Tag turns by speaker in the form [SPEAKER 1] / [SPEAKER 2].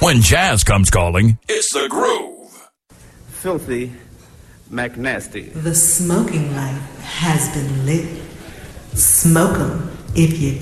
[SPEAKER 1] When jazz comes calling, it's the groove.
[SPEAKER 2] Filthy McNasty.
[SPEAKER 3] The smoking light has been lit. Smoke 'em if you